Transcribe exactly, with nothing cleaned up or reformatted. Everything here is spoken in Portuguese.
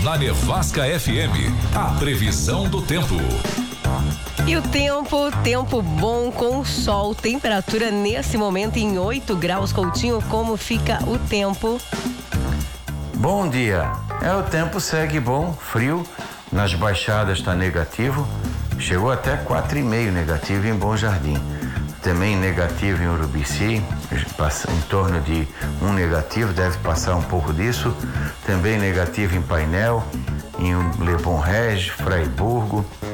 Na Nevasca F M, a previsão do tempo. E o tempo, tempo bom com sol, temperatura nesse momento em oito graus. Coutinho, como fica o tempo? Bom dia, é o tempo segue bom, frio, nas baixadas está negativo, chegou até quatro e meio negativo em Bom Jardim. Também negativo em Urubici, em torno de um negativo, deve passar um pouco disso. Também negativo em Painel, em Lebon Régio, Fraiburgo.